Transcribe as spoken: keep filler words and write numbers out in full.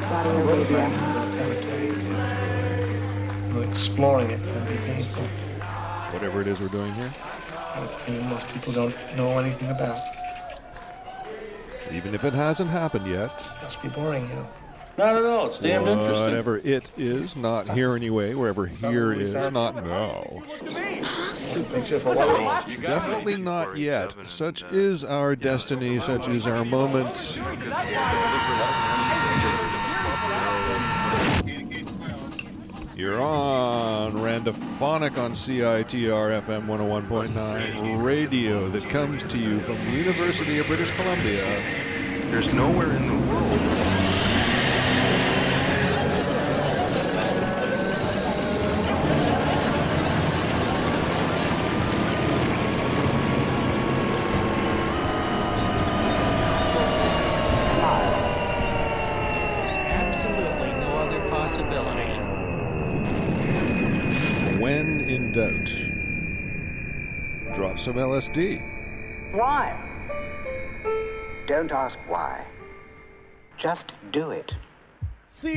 Saudi Arabia. Exploring it can be painful. Whatever it is we're doing here. And most people don't know anything about. Even if it hasn't happened yet. Must be boring you. Not at all. It's damned interesting. Whatever it is, not here anyway. Wherever here is, not now. Definitely not yet. Such is our destiny. Such is our moment. You're on Randophonic on C I T R F M one oh one point nine radio that comes to you from the University of British Columbia. There's nowhere in the world. There's absolutely no other possibility. When in doubt, drop some L S D. Why? Don't ask why. Just do it. See